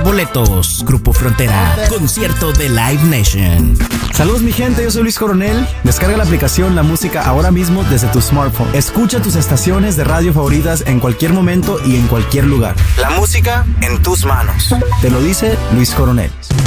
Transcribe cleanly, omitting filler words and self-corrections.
boletos. Grupo Frontera, concierto de Live Nation. Saludos mi gente, yo soy Luis Coronel. Descarga la aplicación La Música ahora mismo desde tu smartphone. Escucha tus estaciones de radio favoritas en cualquier momento y en cualquier lugar. La música en tus manos. Te lo dice Luis Coronel.